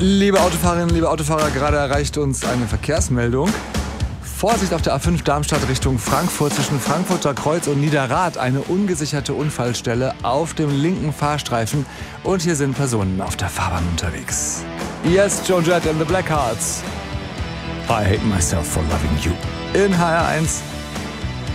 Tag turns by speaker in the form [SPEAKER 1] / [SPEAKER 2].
[SPEAKER 1] Liebe Autofahrerinnen, liebe Autofahrer, gerade erreicht uns eine Verkehrsmeldung. Vorsicht auf der A5 Darmstadt Richtung Frankfurt zwischen Frankfurter Kreuz und Niederrad. Eine ungesicherte Unfallstelle auf dem linken Fahrstreifen. Und hier sind Personen auf der Fahrbahn unterwegs. Yes, Joan Jett and the Blackhearts. I hate myself for loving you. In HR1.